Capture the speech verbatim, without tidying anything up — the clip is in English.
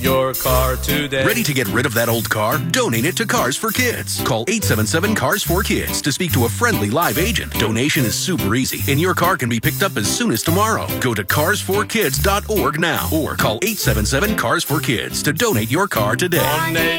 your car today. Ready to get rid of that old car? Donate it to Cars for Kids. Call eight seven seven, C A R S for Kids to speak to a friendly live agent. Donation is super easy, and your car can be picked up as soon as tomorrow. Go to cars for kids dot org now or call eight seven seven, C A R S for Kids to donate your car today. one eight